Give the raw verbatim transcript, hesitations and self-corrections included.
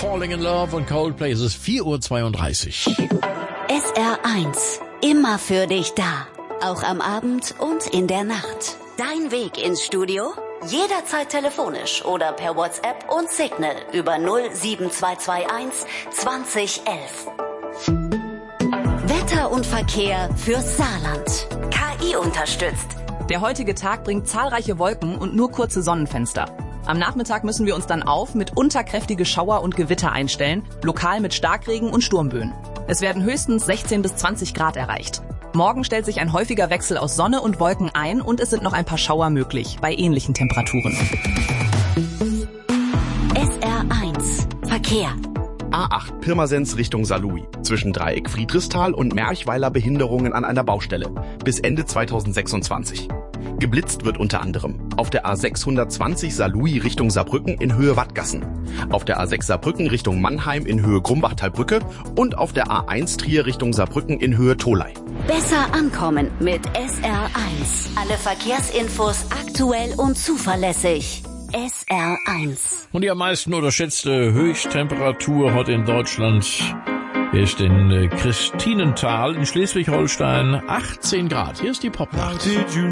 Falling in Love und Coldplay. Es ist vier Uhr zweiunddreißig. S R eins. Immer für dich da. Auch am Abend und in der Nacht. Dein Weg ins Studio? Jederzeit telefonisch oder per WhatsApp und Signal über null sieben zwei zwei eins zwanzig elf. Wetter und Verkehr fürs Saarland. K I unterstützt. Der heutige Tag bringt zahlreiche Wolken und nur kurze Sonnenfenster. Am Nachmittag müssen wir uns dann auf mit unterkräftige Schauer und Gewitter einstellen, lokal mit Starkregen und Sturmböen. Es werden höchstens sechzehn bis zwanzig Grad erreicht. Morgen stellt sich ein häufiger Wechsel aus Sonne und Wolken ein und es sind noch ein paar Schauer möglich, bei ähnlichen Temperaturen. S R eins. Verkehr. A acht Pirmasens Richtung Saarlouis. Zwischen Dreieck Friedrichsthal und Merchweiler Behinderungen an einer Baustelle. Bis Ende zweitausendsechsundzwanzig. Geblitzt wird unter anderem auf der A sechshundertzwanzig Saarlouis Richtung Saarbrücken in Höhe Wattgassen, auf der A sechs Saarbrücken Richtung Mannheim in Höhe Grumbachtalbrücke und auf der A eins Trier Richtung Saarbrücken in Höhe Tholey. Besser ankommen mit S R eins. Alle Verkehrsinfos aktuell und zuverlässig. S R eins. Und die am meisten unterschätzte Höchsttemperatur heute in Deutschland ist in Christinenthal in Schleswig-Holstein achtzehn Grad. Hier ist die Popnacht.